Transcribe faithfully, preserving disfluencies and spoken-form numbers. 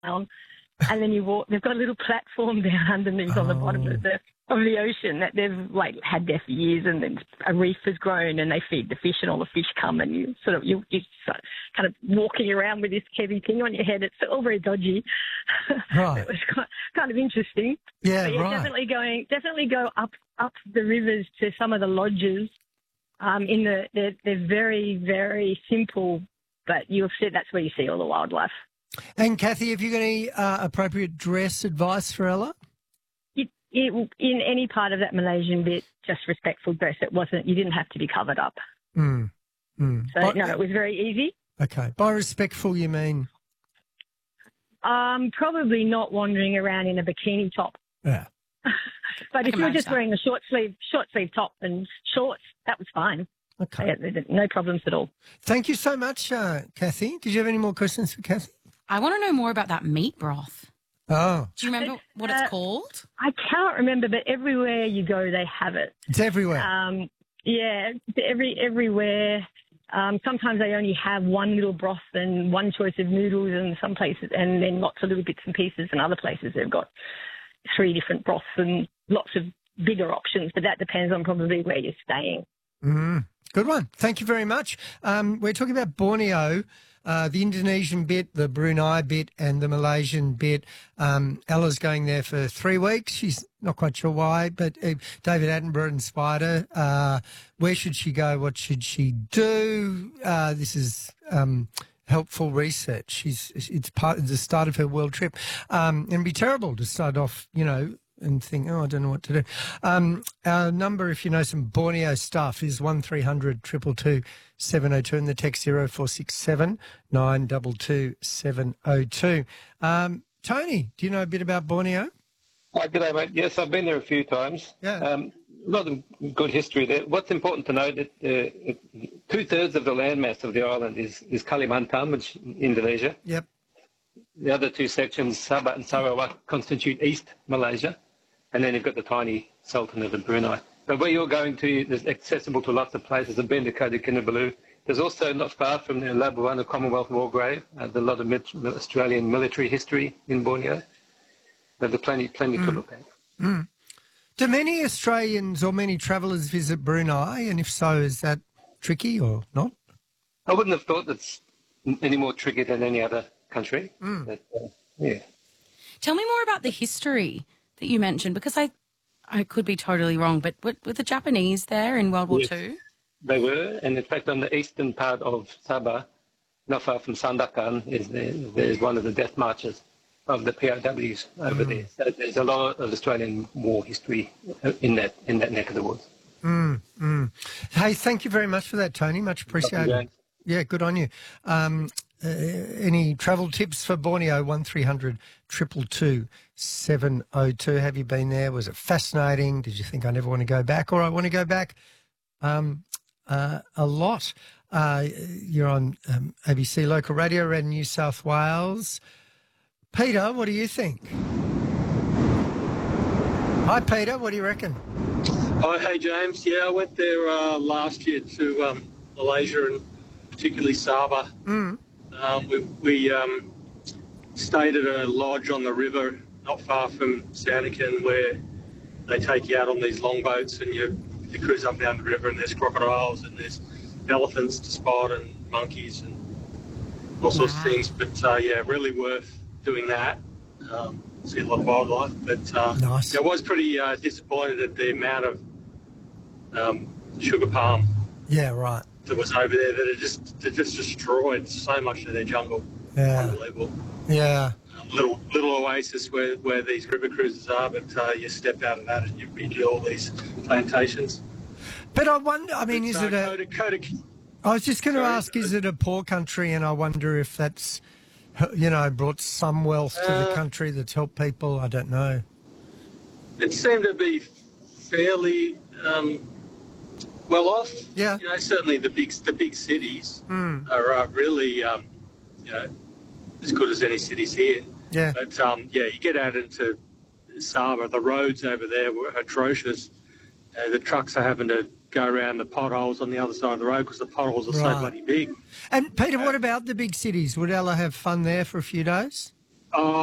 down, and then you walk. They've got a little platform down underneath oh. on the bottom of the of the ocean that they've like had there for years, and then a reef has grown, and they feed the fish, and all the fish come, and you sort of you you sort of kind of walking around with this heavy thing on your head. It's all very dodgy. Right. It was quite, kind of interesting. Yeah, but yeah, right. Definitely going. Definitely go up up the rivers to some of the lodges. Um, in the they're, they're very very simple, but you'll see that's where you see all the wildlife. And Kathy, have you got any uh, appropriate dress advice for Ella? It, it, in any part of that Malaysian bit, just respectful dress. It wasn't. You didn't have to be covered up. Mm. Mm. So By, no, it was very easy. Okay. By respectful, you mean? Um, probably not wandering around in a bikini top. Yeah. But if you were just that. wearing a short sleeve, short sleeve top and shorts, that was fine. Okay. Yeah, no problems at all. Thank you so much, uh, Kathy. Did you have any more questions for Kathy? I want to know more about that meat broth. Oh. Do you remember it's, what uh, it's called? I can't remember, but everywhere you go, they have it. It's everywhere. Um, yeah, every everywhere. Um, sometimes they only have one little broth and one choice of noodles, and some places, and then lots of little bits and pieces. And other places they've got three different broths and lots of bigger options, but that depends on probably where you're staying. Mm, good one. Thank you very much. Um, we're talking about Borneo, uh, the Indonesian bit, the Brunei bit, and the Malaysian bit. Um, Ella's going there for three weeks. She's not quite sure why, but uh, David Attenborough inspired her. Uh, where should she go? What should she do? Uh, this is... Um, helpful research. She's it's part of the start of her world trip. Um, and it'd be terrible to start off, you know, and think, oh, I don't know what to do. Um, our number, if you know some Borneo stuff, is one three hundred two two two seven oh two, and the text zero four six seven nine two two seven oh two. Um, Tony, do you know a bit about Borneo? Hi, good day, mate. Yes, I've been there a few times. Yeah. Um, a lot of good history there. What's important to know that uh, two-thirds of the landmass of the island is, is Kalimantan, which is Indonesia. Yep. The other two sections, Sabah and Sarawak, constitute East Malaysia. And then you've got the tiny Sultanate of Brunei. But where you're going to is accessible to lots of places. I've been to Kota Kinabalu. There's also, not far from there, Labuan, Commonwealth War Grave. Uh, there's a lot of mit- Australian military history in Borneo. There's plenty, plenty mm. to look at. Mm. Do many Australians or many travellers visit Brunei? And if so, is that tricky or not? I wouldn't have thought that's any more tricky than any other country. Mm. But, uh, yeah. Tell me more about the history that you mentioned, because I I could be totally wrong, but were, were the Japanese there in World War Yes, Two? They were, and in fact on the eastern part of Sabah, not far from Sandakan, is there, there's one of the death marches of the P O Ws over mm. there. So there's a lot of Australian war history in that in that neck of the woods. Mm, mm. Hey, thank you very much for that, Tony. Much appreciated. Yeah, good on you. Um, uh, any travel tips for Borneo? One three hundred two two two seven oh two. Have you been there? Was it fascinating? Did you think I never want to go back, or I want to go back um, uh, a lot? Uh, you're on um, A B C Local Radio around New South Wales. Peter, what do you think? Hi, Peter. What do you reckon? Oh, hey, James. Yeah, I went there uh, last year to um, Malaysia and particularly Sabah. Mm. Um, we we um, stayed at a lodge on the river not far from Sandakan where they take you out on these long boats and you, you cruise up down the river, and there's crocodiles and there's elephants to spot and monkeys and all sorts of things. But, uh, yeah, really worth doing that. Um, see a lot of wildlife. But uh, nice. I was pretty uh, disappointed at the amount of um, sugar palm yeah, right. that was over there, that it just it just destroyed so much of their jungle. Yeah. Unbelievable. Yeah. Um, little little oasis where, where these river cruises are, but uh, you step out of that and you're into all these plantations. But I wonder, I mean, but, is uh, it a... Kota, Kota, I was just going to sorry, ask, is it a poor country? And I wonder if that's, you know, brought some wealth to uh, the country that's helped people. I don't know. It seemed to be fairly um, well off. Yeah. You know, certainly the big the big cities Mm. are uh, really, um, you know, as good as any cities here. Yeah. But, um, yeah, you get out into Sabah, the roads over there were atrocious. Uh, the trucks are having to go around the potholes on the other side of the road because the potholes are Right. so bloody big. And, Peter, what about the big cities? Would Ella have fun there for a few days? Oh,